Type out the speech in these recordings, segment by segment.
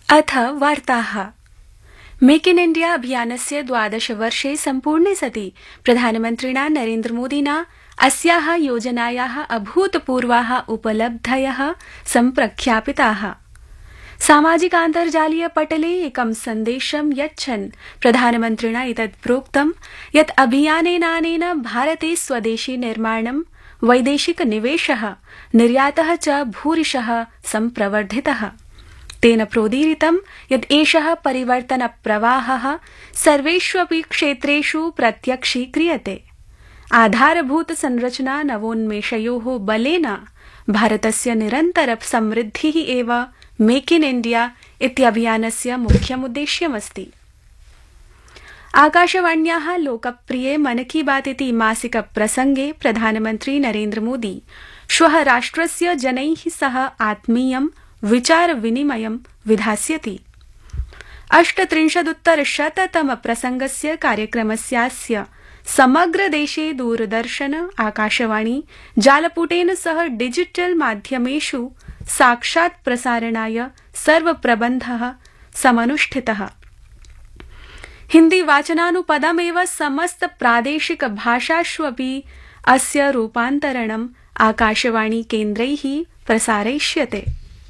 अथ वार्ताः। Make in India अभियानस्य 12 वर्षे सम्पूर्णे सति प्रधानमन्त्रिणा नरेन्द्रमोदिना अस्याः योजनायाः अभूतपूर्वाः उपलब्धयः सम्प्रख्यापिताः। सामाजिकान्तर्जालीय पटले एकं सन्देशं यच्छन् प्रधानमन्त्रिणा एतत् प्रोक्तं यत् अभियानेनानेन भारते स्वदेशी निर्माणं, वैदेशिक निवेशः, निर्यातः च भूरिशः सम्प्रवर्धितः। तेन प्रोदीरितं यत् एषः परिवर्तनप्रवाहः सर्वेष्वपि क्षेत्रेषु प्रत्यक्षीक्रियते। आधारभूत संरचना नवोन्मेषयोः बलेन भारतस्य निरन्तर समृद्धिः एव मेक इन इंडिया इत्यभियानस्य मुख्यमुद्देश्यमस्ति। आकाशवाण्याः लोकप्रिये मन की बात इति मासिक प्रसंगे प्रधानमन्त्री नरेन्द्रमोदी श्वः राष्ट्रस्य जनैः सह आत्मीयं विचार विनिमयं विधास्यति। 38-तम प्रसंगस्य कार्यक्रमस्यास्य समग्र देशे दूरदर्शन, आकाशवाणी, जालपुटेन सह डिजिटल माध्यमेषु साक्षात् प्रसारणाय सर्वप्रबन्धः समनुष्ठितः। हिन्दी वाचनानुपदमेव समस्त प्रादेशिक भाषाष्वपि अस्य रूपान्तरणम् आकाशवाणी केन्द्रैः प्रसारयिष्यते।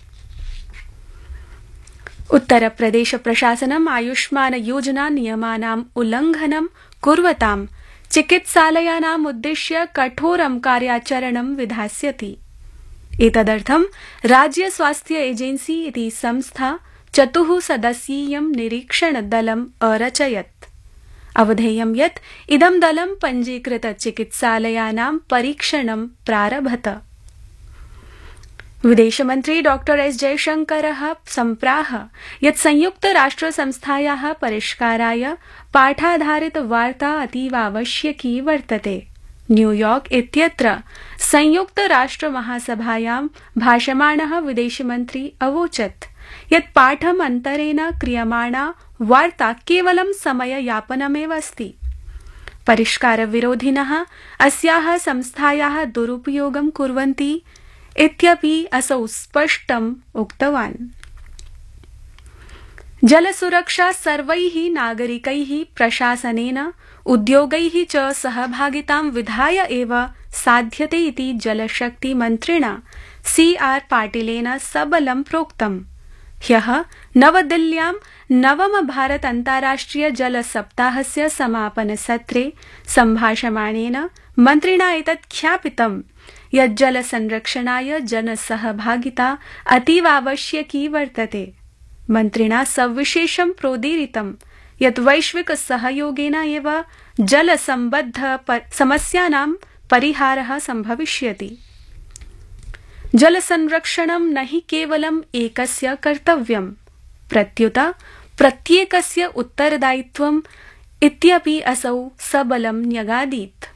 उत्तरप्रदेश प्रशासनम् आयुष्मान योजना नियमानाम् उल्लंघनं कुर्वतां चिकित्सालयानाम् उद्दिश्य कठोरं कार्याचरणं विधास्यति। एतदर्थं राज्य स्वास्थ्य एजेन्सी इति संस्था 4 सदस्यीयं निरीक्षण दलम् अरचयत्। अवधेयं यत् इदं दलं पञ्जीकृत चिकित्सालयानां परीक्षणं प्रारभत। विदेशमन्त्री डॉ एस जयशंकरः सम्प्राह यत् संयुक्तराष्ट्रसंस्थायाः परिष्काराय पाठाधारित वार्ता अतीवावश्यकी वर्तते। न्यूयॉर्क इत्यत्र संयुक्तराष्ट्रमहासभायां भाषमाणः विदेशमन्त्री अवोचत् यत् पाठम् अन्तरेण क्रियमाणा वार्ता केवलं समययापनमेव अस्ति। परिष्कारविरोधिनः अस्याः संस्थायाः दुरुपयोगं कुर्वन्ति इत्यपि असौ स्पष्टम् उक्तवान्। जलसुरक्षा सर्वैः नागरिकैः, प्रशासनेन, उद्योगैः च सहभागितां विधाय एव साध्यते इति जलशक्ति मन्त्रिणा CR पाटिलेन सबलं प्रोक्तम्। ह्यः नवदिल्ल्यां 9 भारत अन्ताराष्ट्रिय जल सप्ताहस्य समापनसत्रे सम्भाषमाणेन मन्त्रिणा एतत् ख्यापितम् यत् जल संरक्षणाय जनसहभागिता अतीवावश्यकी वर्तते। मन्त्रिणा सविशेषं प्रोदीरितं यत् वैश्विक सहयोगेन एव जल सम्बद्ध समस्यानां परिहारः सम्भविष्यति। जल संरक्षणं न हि केवलं एकस्य कर्तव्यं, प्रत्युत प्रत्येकस्य उत्तरदायित्वम् इत्यपि असौ सबलं न्यगादीत्।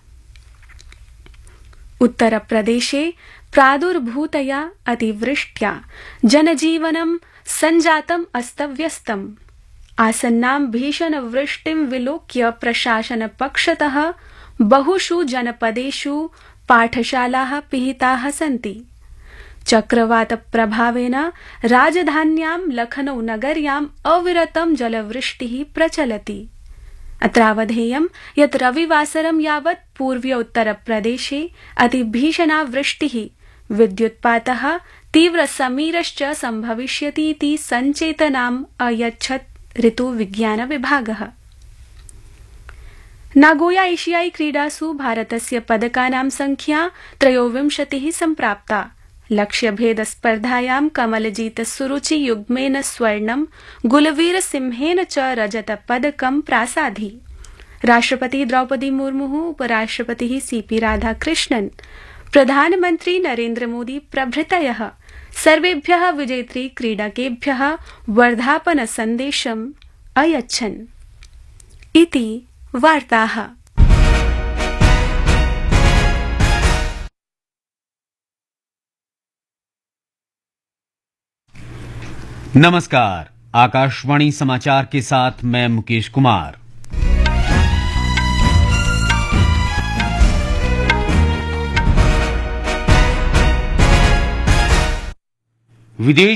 उत्तरप्रदेशे प्रादुर्भूतया अतिवृष्ट्या जनजीवनं सञ्जातम् अस्तव्यस्तम्। आसन्नां भीषणवृष्टिं विलोक्य प्रशासनपक्षतः बहुषु जनपदेषु पाठशालाः पिहिताः सन्ति। चक्रवातप्रभावेन राजधान्यां लखनऊ नगर्याम् अविरतं जलवृष्टिः प्रचलति। अत्रावधेयं यत् रविवासरं यावत् पूर्वोत्तरप्रदेशे अतिभीषणा वृष्टिः, विद्युत्पातः, तीव्रसमीरश्च सम्भविष्यति इति सञ्चेतनाम् अयच्छत् ऋतुविज्ञानविभागः। नागोया एशियाई क्रीडासु भारतस्य पदकानां संख्या 23 सम्प्राप्ता। लक्ष्यभेदस्पर्धायां कमलजीत सुरुचि युग्मेन स्वर्णं, गुलवीर सिंहेन च रजतपदकं प्रासाधि। राष्ट्रपति द्रौपदी मुर्मुः, उपराष्ट्रपतिः CP राधाकृष्णन्, प्रधानमन्त्री नरेन्द्रमोदी प्रभृतयः सर्वेभ्यः विजेतृ क्रीडकेभ्यः वर्धापन सन्देशम् अयच्छन्। इति वार्ताः। नमस्कार, आकाशवाणी समाचार के साथ मैं मुकेश कुमार। विदेश